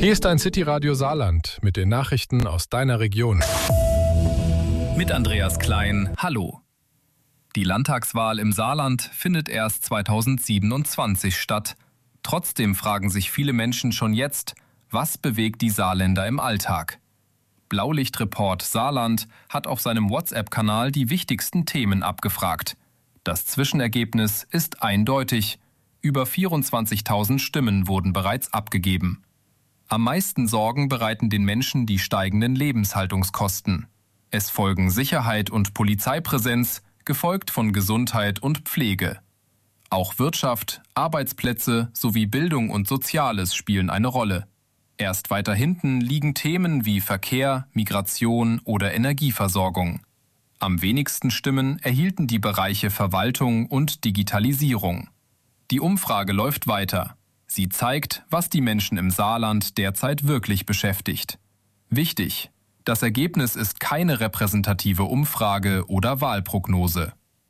Hier ist ein City-Radio Saarland mit den Nachrichten aus deiner Region. Mit Andreas Klein, hallo. Die Landtagswahl im Saarland findet erst 2027 statt. Trotzdem fragen sich viele Menschen schon jetzt, was bewegt die Saarländer im Alltag? Blaulichtreport Saarland hat auf seinem WhatsApp-Kanal die wichtigsten Themen abgefragt. Das Zwischenergebnis ist eindeutig. Über 24.000 Stimmen wurden bereits abgegeben. Am meisten Sorgen bereiten den Menschen die steigenden Lebenshaltungskosten. Es folgen Sicherheit und Polizeipräsenz, gefolgt von Gesundheit und Pflege. Auch Wirtschaft, Arbeitsplätze sowie Bildung und Soziales spielen eine Rolle. Erst weiter hinten liegen Themen wie Verkehr, Migration oder Energieversorgung. Am wenigsten Stimmen erhielten die Bereiche Verwaltung und Digitalisierung. Die Umfrage läuft weiter. Sie zeigt, was die Menschen im Saarland derzeit wirklich beschäftigt. Wichtig: Das Ergebnis ist keine repräsentative Umfrage oder Wahlprognose.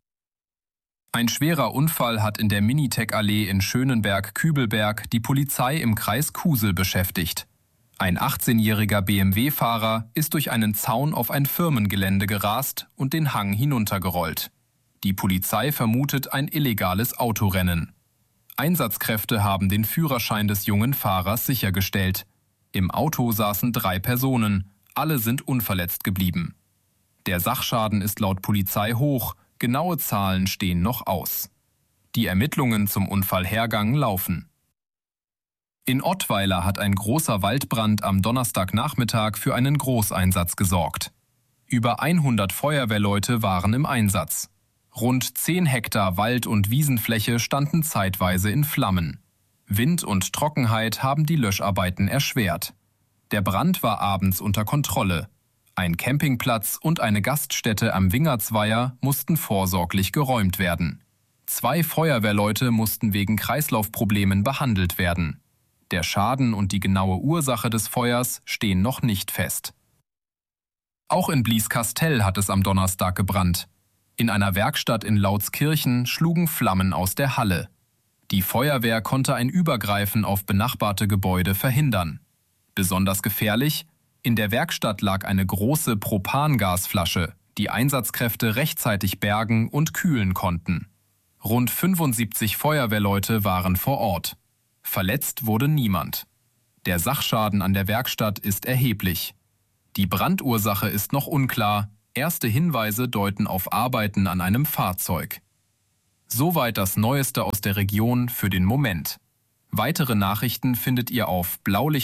Ein schwerer Unfall hat in der Minitec-Allee in Schönenberg-Kübelberg die Polizei im Kreis Kusel beschäftigt. Ein 18-jähriger BMW-Fahrer ist durch einen Zaun auf ein Firmengelände gerast und den Hang hinuntergerollt. Die Polizei vermutet ein illegales Autorennen. Einsatzkräfte haben den Führerschein des jungen Fahrers sichergestellt. Im Auto saßen 3 Personen, alle sind unverletzt geblieben. Der Sachschaden ist laut Polizei hoch, genaue Zahlen stehen noch aus. Die Ermittlungen zum Unfallhergang laufen. In Ottweiler hat ein großer Waldbrand am Donnerstagnachmittag für einen Großeinsatz gesorgt. Über 100 Feuerwehrleute waren im Einsatz. Rund 10 Hektar Wald- und Wiesenfläche standen zeitweise in Flammen. Wind und Trockenheit haben die Löscharbeiten erschwert. Der Brand war abends unter Kontrolle. Ein Campingplatz und eine Gaststätte am Wingertsweiher mussten vorsorglich geräumt werden. 2 Feuerwehrleute mussten wegen Kreislaufproblemen behandelt werden. Der Schaden und die genaue Ursache des Feuers stehen noch nicht fest. Auch in Blieskastel hat es am Donnerstag gebrannt. In einer Werkstatt in Lautskirchen schlugen Flammen aus der Halle. Die Feuerwehr konnte ein Übergreifen auf benachbarte Gebäude verhindern. Besonders gefährlich: In der Werkstatt lag eine große Propangasflasche, die Einsatzkräfte rechtzeitig bergen und kühlen konnten. Rund 75 Feuerwehrleute waren vor Ort. Verletzt wurde niemand. Der Sachschaden an der Werkstatt ist erheblich. Die Brandursache ist noch unklar. Erste Hinweise deuten auf Arbeiten an einem Fahrzeug. Soweit das Neueste aus der Region für den Moment. Weitere Nachrichten findet ihr auf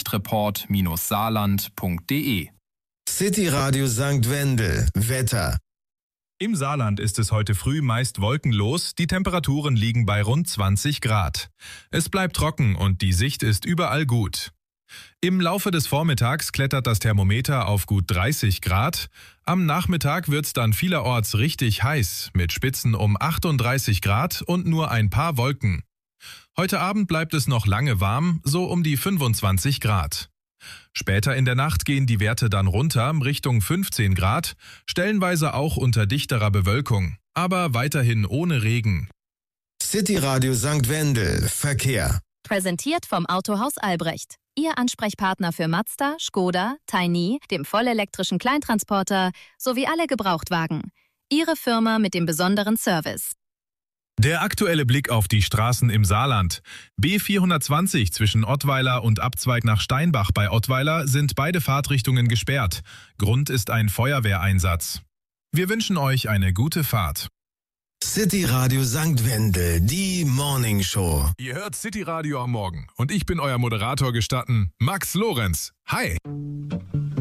blaulichtreport-saarland.de. City Radio St. Wendel. Wetter. Im Saarland ist es heute früh meist wolkenlos, die Temperaturen liegen bei rund 20 Grad. Es bleibt trocken und die Sicht ist überall gut. Im Laufe des Vormittags klettert das Thermometer auf gut 30 Grad. Am Nachmittag wird's dann vielerorts richtig heiß, mit Spitzen um 38 Grad und nur ein paar Wolken. Heute Abend bleibt es noch lange warm, so um die 25 Grad. Später in der Nacht gehen die Werte dann runter Richtung 15 Grad, stellenweise auch unter dichterer Bewölkung, aber weiterhin ohne Regen. City Radio St. Wendel. Verkehr. Präsentiert vom Autohaus Albrecht. Ihr Ansprechpartner für Mazda, Škoda, Tiny, dem vollelektrischen Kleintransporter sowie alle Gebrauchtwagen. Ihre Firma mit dem besonderen Service. Der aktuelle Blick auf die Straßen im Saarland. B420 zwischen Ottweiler und Abzweig nach Steinbach bei Ottweiler sind beide Fahrtrichtungen gesperrt. Grund ist ein Feuerwehreinsatz. Wir wünschen euch eine gute Fahrt. City Radio St. Wendel, die Morning Show. Ihr hört City Radio am Morgen und ich bin euer Moderator gestatten, Max Lorenz. Hi!